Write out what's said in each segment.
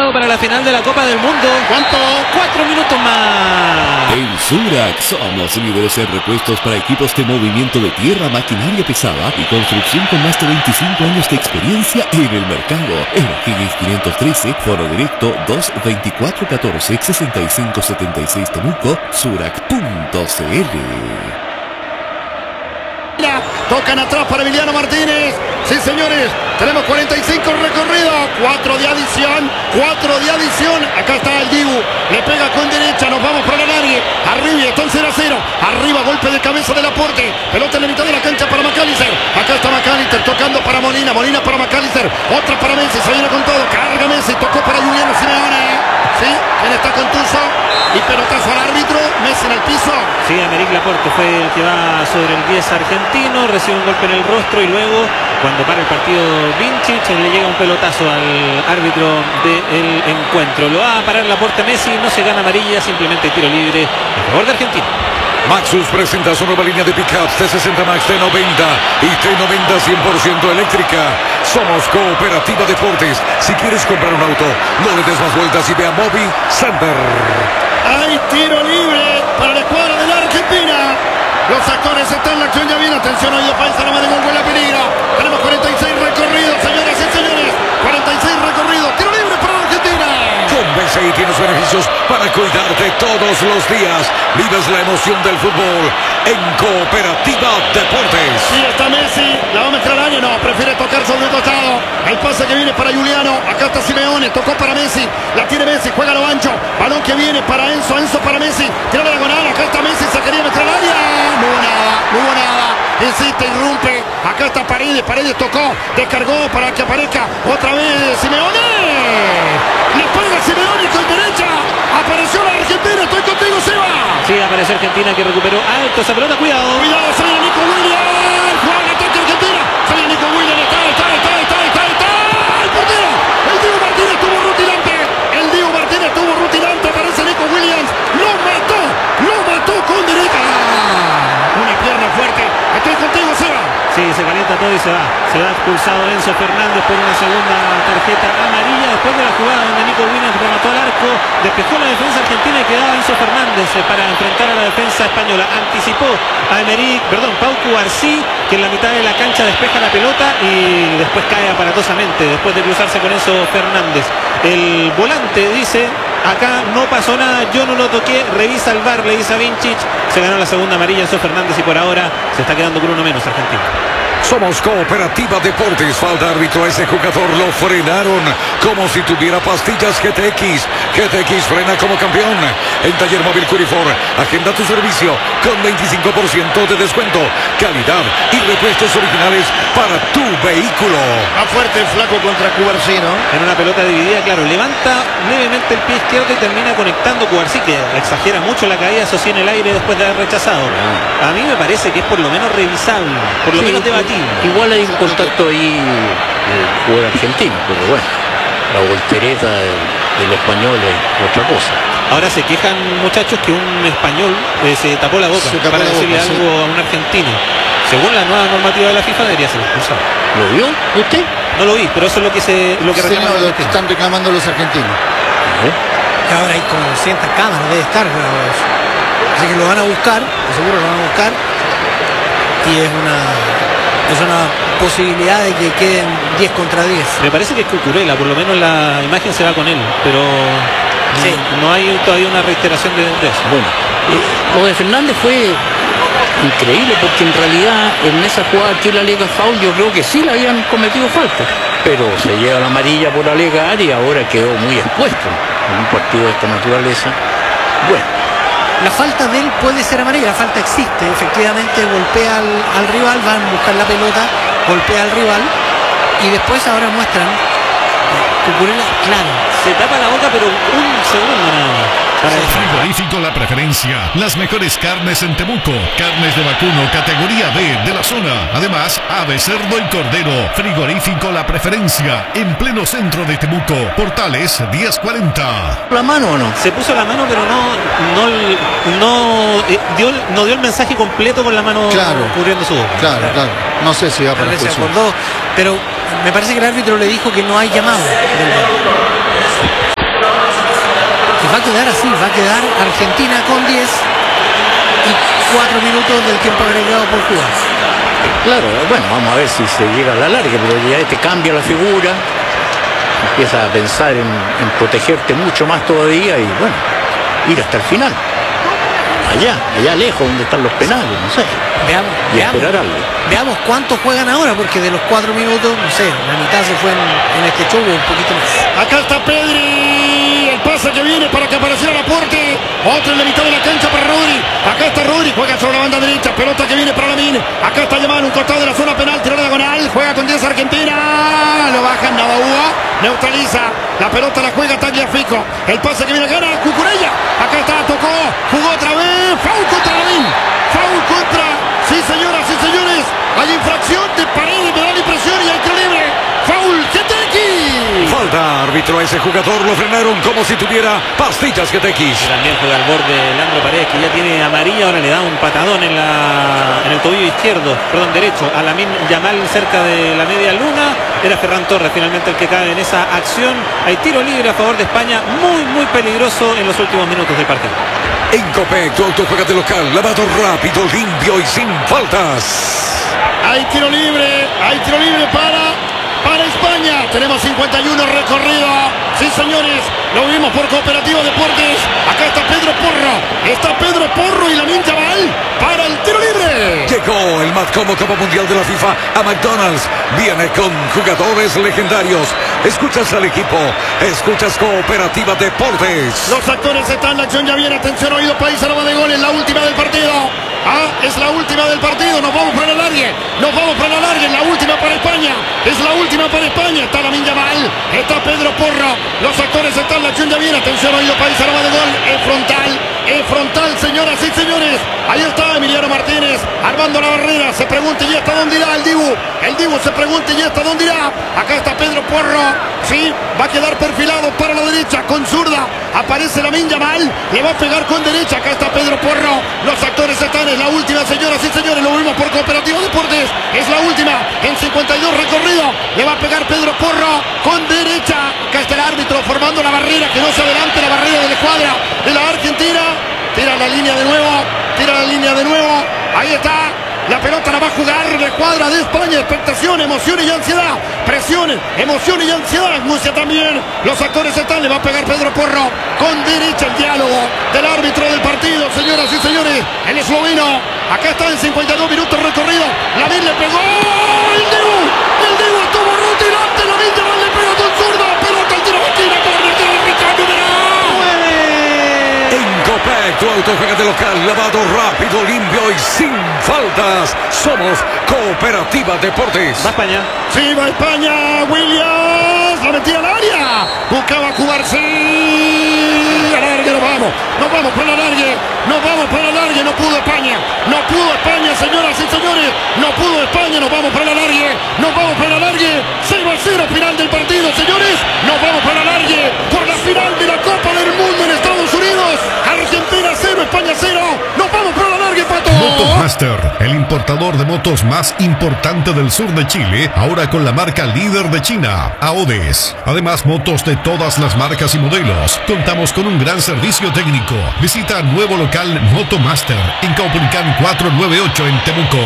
clasificado para la final de la Copa del Mundo. ¿Cuánto? 4 minutos más. En Surac somos líderes en repuestos para equipos de movimiento de tierra, maquinaria pesada y construcción con más de 25 años de experiencia en el mercado. En O'Higgins 513, Foro Directo 224-14-6576 Temuco, Surac.cl. Tocan atrás para Emiliano Martínez. Sí, señores, tenemos 45 recorrido. 4 de adición. Acá está el Dibu. Le pega con derecha. Nos vamos para el área. Arriba, están 0-0. Arriba, golpe de cabeza del aporte. Pelota en la mitad de la cancha para McAllister. Acá está McAllister tocando para Molina. Molina para McAllister. Otra para Messi. Se viene con todo. Carga Messi. Tocó para Juliano Simeone. Sí, quien está contuso. Y pelotazo al árbitro. Messi en el piso. Sí, Aymeric Laporte fue el que va sobre el 10 argentino. Recibe un golpe en el rostro y luego, cuando para el partido Vincic, le llega un pelotazo al árbitro del encuentro. Lo va a parar Laporte a Messi. No se gana amarilla, simplemente tiro libre a favor de Argentina. Maxus presenta su nueva línea de pickups T60 Max T90 y T90 100% eléctrica. Somos Cooperativa Deportes. Si quieres comprar un auto, no le des más vueltas y ve a Mobi Center. Hay tiro libre para la escuadra de la Argentina. Los actores están en la acción, ya viene. Atención, oído país, la mano de gol, la peligro. Tenemos 46 recorridos, señoras y señores. 46 recorridos. Tiro libre para la Argentina. Con BCI tienes beneficios para cuidarte todos los días. Vives la emoción del fútbol en Cooperativa Deportes. Y está Messi. La va a meter al área. No, prefiere tocar sobre el costado. El pase que viene para Juliano. Acá está Simeone. Tocó para Messi. La tiene Messi. Juega a lo ancho. Balón que viene para Enzo. Enzo para Messi. Tira la diagonal. Acá está Messi. Se quería meter al área. No hubo nada. Insiste, irrumpe. Acá está Paredes. Paredes tocó. Descargó para que aparezca otra vez Simeone. Le pega Simeone con derecha. Apareció la Argentina. Estoy contigo, Seba. Sí, apareció Argentina que recuperó alto esa pelota. Cuidado. Cuidado, sale Nico Williams. Juega el ataque Argentina. Sale Nico Williams. Está. El portero. El Diego Martínez tuvo rutilante. Aparece Nico Williams. Lo mató con derecha. Una pierna fuerte. Estoy contigo, Seba. Sí, se calienta todo y se va. Se va expulsado Enzo Fernández por una segunda tarjeta amarilla después de la jugada donde Nico Williams remató al arco, despejó la defensa argentina y quedaba Enzo Fernández para enfrentar a la defensa española. Anticipó a Pau Cubarsí, que en la mitad de la cancha despeja la pelota y después cae aparatosamente después de cruzarse con Enzo Fernández. El volante dice: acá no pasó nada, yo no lo toqué, revisa el VAR, le dice a Vincic. Se ganó la segunda amarilla Enzo Fernández y por ahora se está quedando con uno menos Argentina. Somos Cooperativa Deportes. Falta árbitro a ese jugador. Lo frenaron como si tuviera pastillas GTX. GTX frena como campeón. En Taller Móvil Curifor. Agenda tu servicio con 25% de descuento. Calidad y repuestos originales para tu vehículo. Va fuerte el flaco contra Cubarsí, ¿no? En una pelota dividida, claro, levanta levemente el pie izquierdo y termina conectando Cubarsí, que exagera mucho la caída, eso sí, en el aire después de haber rechazado. A mí me parece que es por lo menos revisable, por lo menos debatible. Igual hay un contacto ahí del jugador argentino, pero bueno, la voltereta del español es otra cosa. Ahora se quejan, muchachos, que un español se tapó la boca para decirle algo a un argentino. Según la nueva normativa de la FIFA debería ser expulsado. ¿Lo vio usted? No lo vi, pero eso es lo que reclaman los que están reclamando los argentinos. Ahora hay como 200 cámaras, debe estar. Así que lo van a buscar, seguro lo van a buscar. Y es una posibilidad de que queden 10 contra 10. Me parece que es Cucurella, por lo menos la imagen se va con él, pero sí, no hay todavía una reiteración de eso. Bueno, lo de Fernández fue increíble porque en realidad en esa jugada que él alega foul, yo creo que sí le habían cometido falta, pero se lleva la amarilla por alegar y ahora quedó muy expuesto en un partido de esta naturaleza. Bueno, la falta de él puede ser amarilla, la falta existe, efectivamente golpea al rival, van a buscar la pelota, golpea al rival y después ahora muestran Cucurella, claro. Se tapa la boca pero un segundo nada más. Frigorífico La Preferencia, las mejores carnes en Temuco, carnes de vacuno categoría B de la zona, además ave, cerdo y cordero. Frigorífico La Preferencia, en pleno centro de Temuco, Portales 1040. ¿La mano o no? Se puso la mano pero no dio el mensaje completo con la mano cubriendo su boca. Claro. No sé si va para la expulsión. Se acordó, pero me parece que el árbitro le dijo que no hay llamado del VAR. quedar así, va a quedar Argentina con 10 y 4 minutos del tiempo agregado por jugar. Claro, bueno, vamos a ver si se llega a la larga, pero ya cambia la figura, empieza a pensar en protegerte mucho más todavía y bueno, ir hasta el final. Allá lejos donde están los penales, no sé. Esperar algo. Veamos cuánto juegan ahora, porque de los 4 minutos, no sé, la mitad se fue en este show, un poquito más. Acá está Pedri, el pase que viene para que apareciera Laporte, otro en la mitad de la cancha para Rodri, acá está Rodri, juega sobre la banda derecha, pelota que viene para Lamine, acá está Yamal, un costado de la zona penal, tiró diagonal, juega con 10 Argentina, lo bajan, nada hubo, neutraliza, la pelota la juega Tagliafico, el pase que viene gana Cucurella, acá está, tocó, jugó otra vez, foul contra Lamine, foul contra, sí señoras y señores, hay infracción de Paredes, me da la impresión y hay tiro libre, foul, Keteki. Falta, árbitro, a ese jugador lo frenaron como si tuviera pastillas Getekis. También juega al borde Leandro Paredes, que ya tiene amarilla, ahora le da un patadón en el tobillo derecho a Lamine Yamal cerca de la media luna. Era Ferran Torres finalmente el que cae en esa acción. Hay tiro libre a favor de España, muy peligroso en los últimos minutos del partido. En Copec, tu auto juega de local, lavado rápido, limpio y sin faltas. Hay tiro libre para España. Tenemos 51 recorrido. Sí, señores, lo vimos por Cooperativa Deportes. Acá está Pedro Porro y Lamine Yamal para el tiro libre. Llegó el más como Copa Mundial de la FIFA a McDonald's. Viene con jugadores legendarios. Escuchas al equipo, escuchas Cooperativa Deportes. Los actores están, la acción ya viene. Atención, oído país, arma de gol, es la última del partido. Es la última del partido. Nos vamos para la largue. Es la última para España. Es la última para España. Está Lamine Yamal. Está Pedro Porro. Los actores están, la acción ya viene. Atención, oído país, arma de gol. Es frontal, señoras y señores. Ahí está Emiliano Martínez armando la barrera. Se pregunta y hasta dónde irá el Dibu. El Dibu se pregunta y hasta dónde irá. Acá está Pedro Porro. Sí, va a quedar perfilado para la derecha con zurda. Aparece Lamine Yamal. Le va a pegar con derecha. Acá está Pedro Porro. Los actores están. Es la última, señoras y señores. Lo vimos por Cooperativa Deportes. Es la última. En 52 recorrido. Le va a pegar Pedro Porro con derecha. Acá está el árbitro formando la barrera. Que no se adelante la barrera de la escuadra de la Argentina. Tira la línea de nuevo. Ahí está. La pelota la va a jugar la escuadra de España. Expectación, emoción y ansiedad. Presión, emoción y ansiedad. Angustia también. Los actores están. Le va a pegar Pedro Porro. Con derecha el diálogo del árbitro del partido. Señoras y señores, el esloveno. Acá está en 52 minutos recorrido. Lamine le pegó. El Dibu estuvo rutilante. Lamine Yamal le pegó con zurda. Pelota al tiro de esquina. Corre, tiro de Ricardo. Copec, tu auto juega de local, lavado rápido, limpio y sin faltas. Somos Cooperativa Deportes. Va España. Sí, va España. Williams la metía al área. Buscaba jugarse. Alargue, nos vamos para la largue. No pudo España, señoras y señores. No pudo España. Nos vamos para la largue. 0-0 final del partido, señores. Nos vamos para la largue por la final de la Copa del Mundo en Estados Unidos. Argentina 0, España 0. Nos vamos para la largue, Pato. Motos Master, el importador de motos más importante del sur de Chile, ahora con la marca líder de China, AODES. Además, motos de todas las marcas y modelos. Contamos con un gran servicio técnico. Visita nuevo local Moto Master en Caupolicán 498 en Temuco.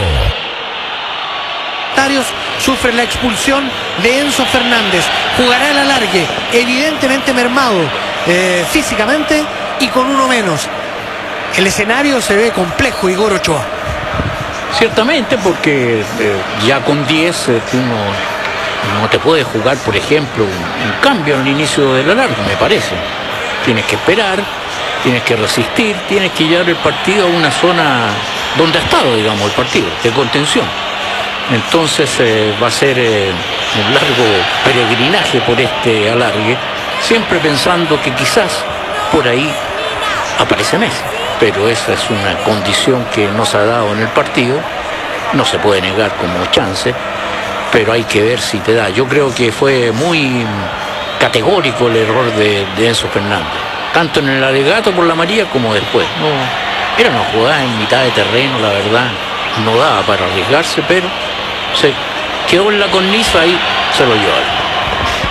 Sufre la expulsión de Enzo Fernández. Jugará el alargue, evidentemente mermado físicamente y con uno menos. El escenario se ve complejo, Igor Ochoa. Ciertamente, porque ya con 10 tú no te puedes jugar, por ejemplo, un cambio al inicio del alargue, me parece. Tienes que esperar, tienes que resistir, tienes que llevar el partido a una zona donde ha estado, digamos, el partido, de contención. Entonces va a ser un largo peregrinaje por este alargue, siempre pensando que quizás por ahí aparece Messi. Pero esa es una condición que no se ha dado en el partido, no se puede negar como chance, pero hay que ver si te da. Yo creo que fue muy categórico el error de Enzo Fernández, tanto en el alegato por la amarilla como después. No, era una jugada en mitad de terreno, la verdad, no daba para arriesgarse, pero se quedó en la cornisa y se lo llevaron.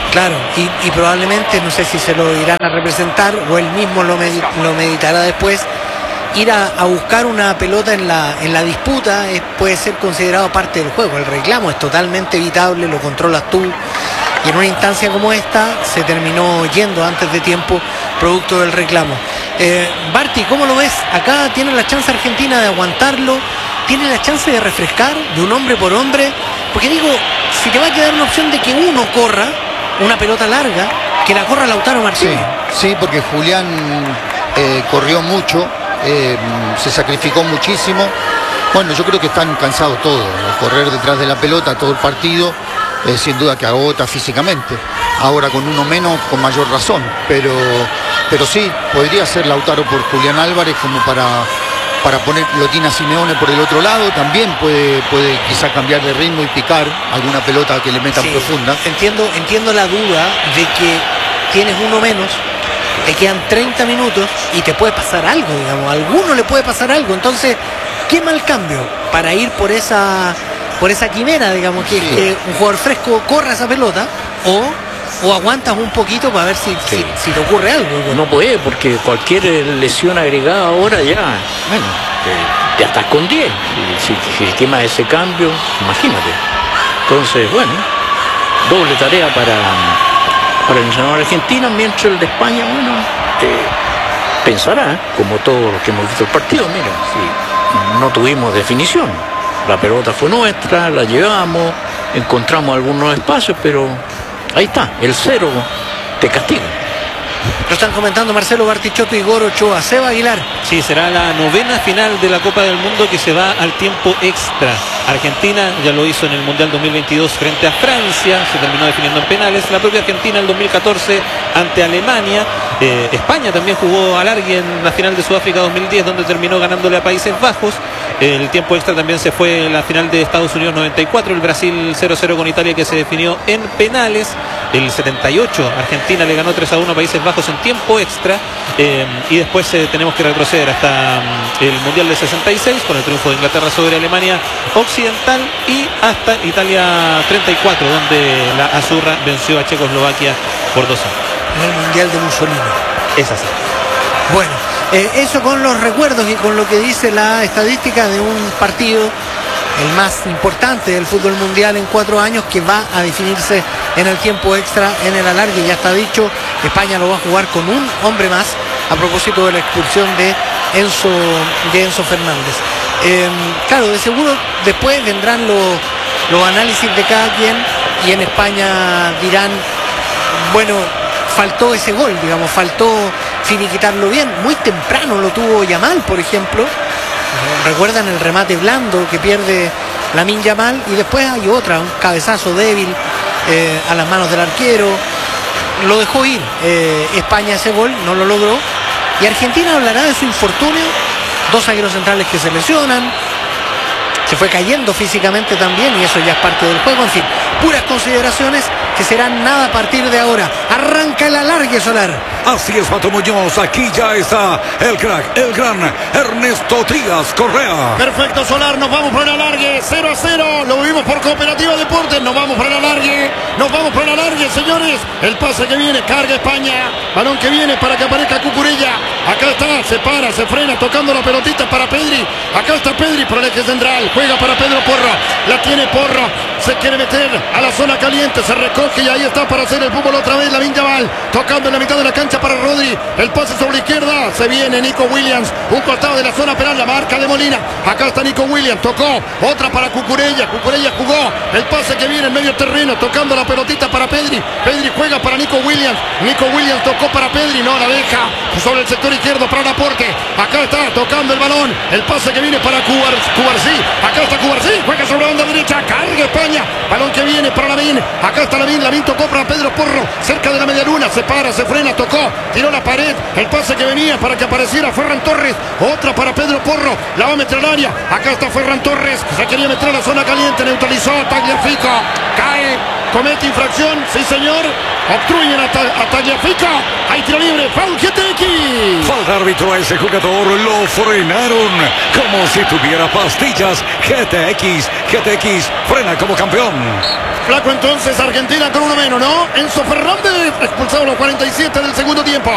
Claro, y probablemente, no sé si se lo irán a representar o él mismo lo meditará después, ir a buscar una pelota en la disputa puede ser considerado parte del juego. El reclamo es totalmente evitable, lo controlas tú, y en una instancia como esta se terminó yendo antes de tiempo producto del reclamo. Barty, ¿cómo lo ves? Acá tiene la chance Argentina de aguantarlo, tiene la chance de refrescar de un hombre por hombre, porque digo, si te va a quedar una opción de que uno corra una pelota larga, que la corra Lautaro Martínez. Sí, porque Julián corrió mucho, se sacrificó muchísimo. Bueno, yo creo que están cansados todos. Correr detrás de la pelota todo el partido, sin duda que agota físicamente. Ahora con uno menos, con mayor razón. Pero sí, podría ser Lautaro por Julián Álvarez como para poner Lotina Simeone por el otro lado. También puede quizá cambiar de ritmo y picar alguna pelota que le metan profunda. Entiendo la duda de que tienes uno menos, te quedan 30 minutos y te puede pasar algo, digamos, a alguno le puede pasar algo. Entonces, qué mal cambio para ir por esa quimera, digamos, que un jugador fresco corra esa pelota, o aguantas un poquito para ver si te ocurre algo. No puede, porque cualquier lesión agregada ahora ya estás con 10. Si quemas ese cambio, imagínate. Entonces, bueno, doble tarea para el entrenador argentino, mientras el de España, pensará, como todos los que hemos visto el partido, mira, si no tuvimos definición, la pelota fue nuestra, la llevamos, encontramos algunos espacios, pero ahí está, el 0 te castiga. Lo están comentando Marcelo Bartichotto y Igor Ochoa. Seba Aguilar. Sí, será la 9ª final de la Copa del Mundo que se va al tiempo extra. Argentina ya lo hizo en el Mundial 2022 frente a Francia, se terminó definiendo en penales. La propia Argentina en 2014 ante Alemania. España también jugó alargue en la final de Sudáfrica 2010, donde terminó ganándole a Países Bajos. El tiempo extra también se fue en la final de Estados Unidos 94, el Brasil 0-0 con Italia, que se definió en penales. El 78 Argentina le ganó 3-1 a Países Bajos en tiempo extra, y después tenemos que retroceder hasta el Mundial de 66 con el triunfo de Inglaterra sobre Alemania Occidental, y hasta Italia 34, donde la Azurra venció a Checoslovaquia por 2-1. En el Mundial de Mussolini. Es así. Bueno, eso con los recuerdos y con lo que dice la estadística de un partido, el más importante del fútbol mundial en 4 años, que va a definirse en el tiempo extra, en el alargue. Ya está dicho, España lo va a jugar con un hombre más, a propósito de la expulsión de Enzo Fernández. Claro, de seguro después vendrán los análisis de cada quien, y en España dirán, bueno, faltó ese gol, digamos, faltó finiquitarlo bien. Muy temprano lo tuvo Yamal, por ejemplo. Recuerdan el remate blando que pierde Lamine Yamal, y después hay otra, un cabezazo débil a las manos del arquero. Lo dejó ir España ese gol, no lo logró. Y Argentina hablará de su infortunio, 2 zagueros centrales que se lesionan, se fue cayendo físicamente también, y eso ya es parte del juego. En fin, puras consideraciones que serán nada a partir de ahora. Arranca el alargue, Solar. Así es, Pato Muñoz. Aquí ya está el crack, el gran Ernesto Trías Correa. Perfecto, Solar. Nos vamos por el alargue. 0-0. Lo vivimos por Cooperativa Deportes. Nos vamos por el alargue. Nos vamos por el alargue, señores. El pase que viene. Carga España. Balón que viene para que aparezca Cucurella. Acá está. Se para, se frena, tocando la pelotita para Pedri. Acá está Pedri por el eje central. Juega para Pedro Porro. La tiene Porro. Se quiere meter a la zona caliente. Se recoge y ahí está para hacer el fútbol otra vez. Lamine Yamal. Tocando en la mitad de la cancha para Rodri. El pase sobre la izquierda. Se viene Nico Williams. Un costado de la zona penal. La marca de Molina. Acá está Nico Williams. Tocó. Otra para Cucurella. Cucurella jugó. El pase que viene en medio terreno. Tocando la pelotita para Pedri. Pedri juega para Nico Williams. Nico Williams tocó para Pedri. No la deja. Sobre el sector izquierdo para Laporte. Acá está tocando el balón. El pase que viene para Cubarsí. Acá está Cubarsí. Juega sobre la banda derecha. Carga España. Balón que viene para Lamine. Acá está Lamine. Lamine tocó para Pedro Porro. Cerca de la media luna. Se para, se frena, tocó. Tiró la pared. El pase que venía para que apareciera Ferran Torres. Otra para Pedro Porro. La va a meter al área. Acá está Ferran Torres. Se quería meter a la zona caliente. Neutralizó a Tagliafico. Cae. Comete infracción. Sí, señor. Obstruyen a Tagliafico. Hay tiro libre. Foul Geteki. penalti. Falta árbitro a ese jugador, lo frenaron como si tuviera pastillas. GTX frena como campeón. Flaco entonces, Argentina con uno menos, ¿no? Enzo Fernández expulsado a los 47 del segundo tiempo.